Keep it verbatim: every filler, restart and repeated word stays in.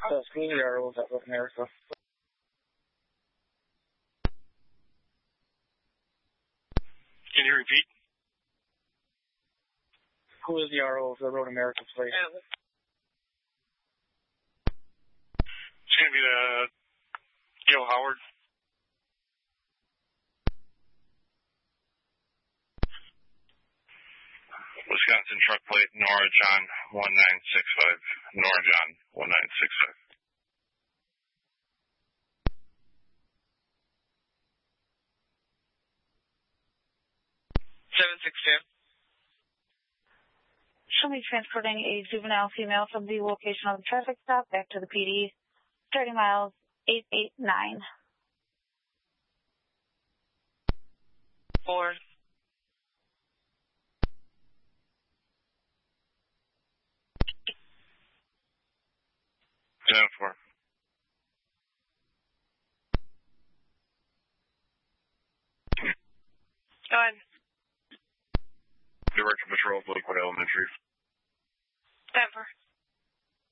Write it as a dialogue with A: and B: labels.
A: Uh, school the R Os at Road America.
B: Can you repeat?
A: Who is the R O of the Road America place?
B: Yeah. It's going to be the Gil Howard. Wisconsin truck plate, Nora John one nine six five. Nora John one nine six five. seven six two.
C: She'll be transporting a juvenile female from the location of the traffic stop back to the P D, starting miles eight eight nine.
B: Four. Seven four. Go ahead. Director Patrol of Lakewood Elementary. Denver.